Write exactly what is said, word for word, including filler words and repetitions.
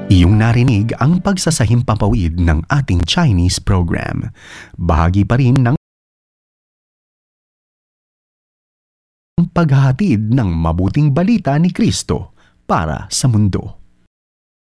Iyong narinig ang pagsasahimpapawid ng ating Chinese program. Bahagi pa rin ng paghahatid ng mabuting balita ni Kristo para sa mundo.